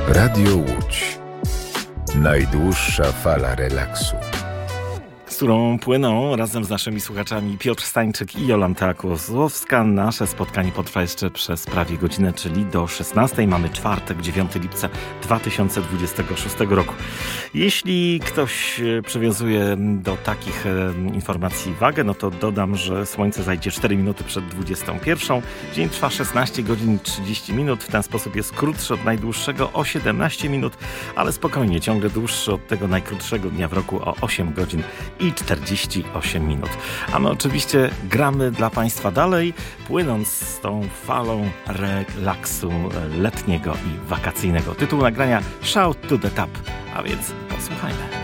Radio Łódź. Najdłuższa fala relaksu, z którą płyną razem z naszymi słuchaczami Piotr Stańczyk i Jolanta Kozłowska. Nasze spotkanie potrwa jeszcze przez prawie godzinę, czyli do 16. Mamy czwartek, 9 lipca 2026 roku. Jeśli ktoś przywiązuje do takich informacji wagę, no to dodam, że słońce zajdzie 4 minuty przed 21. Dzień trwa 16 godzin 30 minut. W ten sposób jest krótszy od najdłuższego o 17 minut, ale spokojnie, ciągle dłuższy od tego najkrótszego dnia w roku o 8 godzin i 48 minut. A my oczywiście gramy dla Państwa dalej, płynąc z tą falą relaksu letniego i wakacyjnego. Tytuł nagrania Shout to the Top, a więc posłuchajmy.